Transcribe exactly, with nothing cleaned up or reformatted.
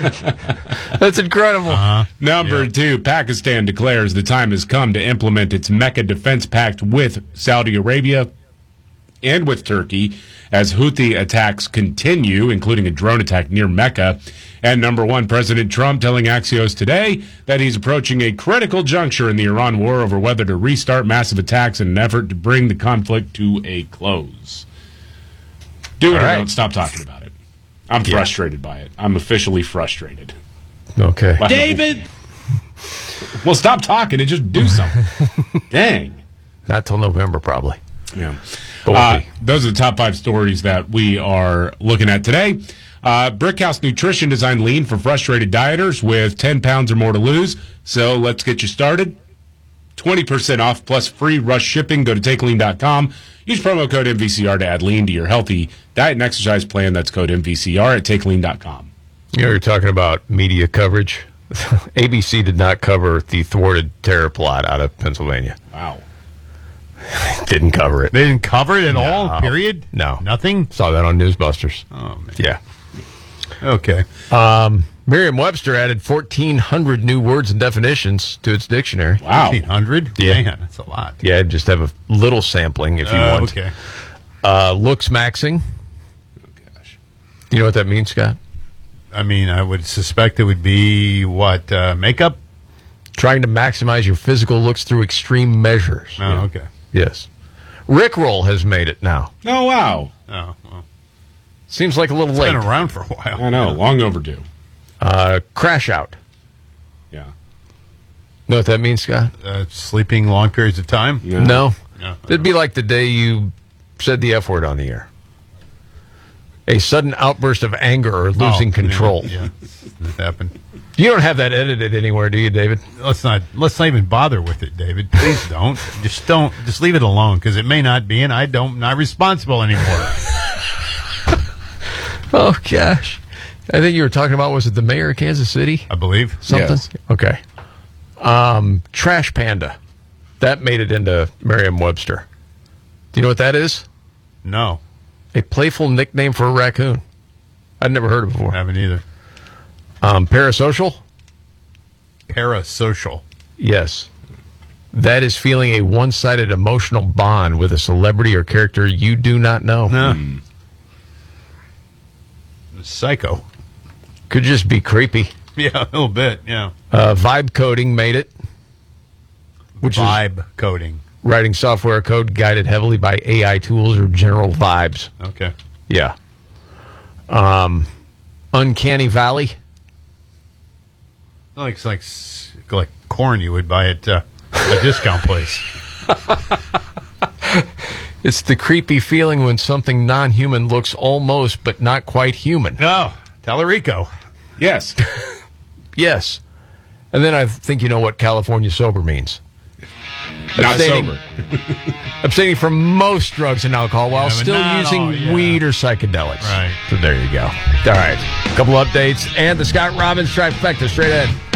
That's incredible. Uh-huh. Number Yeah. two, Pakistan declares the time has come to implement its Mecca Defense Pact with Saudi Arabia and with Turkey as Houthi attacks continue, including a drone attack near Mecca. And number one, President Trump telling Axios today that he's approaching a critical juncture in the Iran war over whether to restart massive attacks in an effort to bring the conflict to a close. Do it All or right. don't stop talking about it. I'm Yeah. frustrated by it. I'm officially frustrated. Okay. Wow. David! Well, stop talking and just do something. Dang. Not till November, probably. Yeah. But we'll Uh, see. those are the top five stories that we are looking at today. Uh, Brickhouse Nutrition designed lean for frustrated dieters with ten pounds or more to lose. So let's get you started. twenty percent off plus free rush shipping. Go to take lean dot com. Use promo code M V C R to add lean to your healthy diet and exercise plan. That's code M V C R at take lean dot com. You know, you're talking about media coverage. A B C did not cover the thwarted terror plot out of Pennsylvania. Wow. Didn't cover it. They didn't cover it at No. all, period? No. Nothing? Saw that on Newsbusters. Oh, man. Yeah. Okay. Merriam-Webster added fourteen hundred new words and definitions to its dictionary. Wow. fifteen hundred? Yeah. Man, that's a lot. Yeah, just have a little sampling if you Uh, want. okay. Uh, looks maxing. Oh, gosh. Do you know what that means, Scott? I mean, I would suspect it would be, what, uh, makeup? Trying to maximize your physical looks through extreme measures. Oh, okay. Yes. Rickroll has made it now. Oh, wow. Oh, well. Seems like a little It's late. been around for a while. I know. Long overdue. Uh, crash out. Yeah. Know what that means, Scott? Uh, sleeping long periods of time? Yeah. No. No. It'd be like the day you said the F word on the air. A sudden outburst of anger or losing Oh, control. Yeah, yeah. That happened. You don't have that edited anywhere, do you, David? Let's not let's not even bother with it, David. Please don't. Just don't. Just leave it alone because it may not be, and I don't. Not responsible anymore. Oh, gosh. I think you were talking about, was it the mayor of Kansas City? I believe. Something? Yes. Okay. Um, Trash Panda. That made it into Merriam-Webster. Do you know what that is? No, A playful nickname for a raccoon. I'd never heard it before. haven't either. Um, parasocial? Parasocial. Yes. That is feeling a one-sided emotional bond with a celebrity or character you do not know. No. Psycho. Could just be creepy. Yeah, a little bit. Yeah. Uh, vibe coding made it. Which is Vibe coding. writing software code guided heavily by A I tools or general vibes. Okay. Yeah. Um, Uncanny Valley. Like it's like s- like corn you would buy at uh, a discount place. It's the creepy feeling when something non-human looks almost but not quite human. No, Tallarico. Yes. Yes. And then I think you know what California sober means. Not Abstaining- sober. Abstaining from most drugs and alcohol while Yeah, but still not using all, yeah. weed or psychedelics. Right. So there you go. All right. A couple updates and the Scott Robbins trifecta straight ahead.